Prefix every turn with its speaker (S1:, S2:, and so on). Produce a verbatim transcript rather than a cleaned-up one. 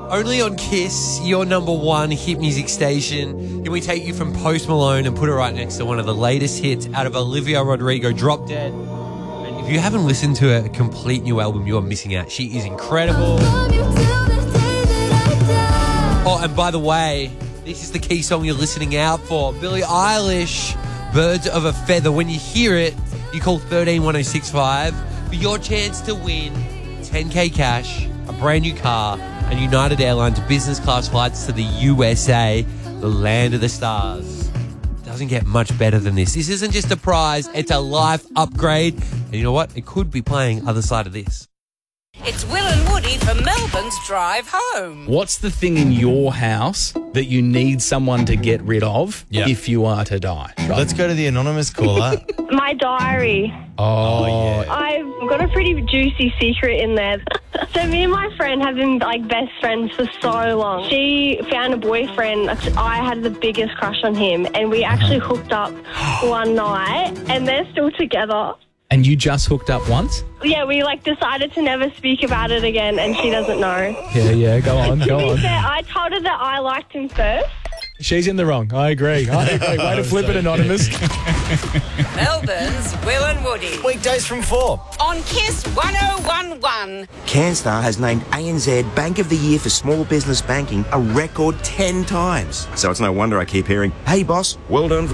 S1: Only on Kiss, your number one hit music station. Can we take you from Post Malone and put it right next to one of the latest hits out of Olivia Rodrigo, Drop Dead? And if you haven't listened to a complete new album, you are missing out. She is incredible. Oh, and by the way, this is the key song you're listening out for. Billie Eilish, Birds of a Feather. When you hear it, you call one three one oh six five for your chance to win ten K cash, a brand new car, and United Airlines business class flights to the U S A, the land of the stars. Doesn't get much better than this. This isn't just a prize, it's a life upgrade. And you know what? It could be playing other side of this.
S2: It's Will and Woody for Melbourne's Drive Home.
S3: What's the thing in your house that you need someone to get rid of
S4: Yeah.
S3: if you are to die?
S4: Let's go to the anonymous caller.
S5: My diary.
S3: Oh, yeah.
S5: I've got a pretty juicy secret in there. So me and my friend have been like best friends for so long. She found a boyfriend. I had the biggest crush on him, and we actually hooked up one night, and they're still together.
S3: And you just hooked up once?
S5: Yeah, we like decided to never speak about it again, and she doesn't know.
S3: Yeah, yeah, go on,
S5: To
S3: go
S5: be
S3: on.
S5: fair, I told her that I liked him first.
S3: She's in the wrong. I agree. I agree. Way to flip it, Anonymous.
S2: Melbourne's Will and Woody
S4: Weekdays from four.
S2: on Kiss one oh one one.
S6: CanStar has named A N Z Bank of the Year for small business banking a record ten times. So it's no wonder I keep hearing, hey boss, well done for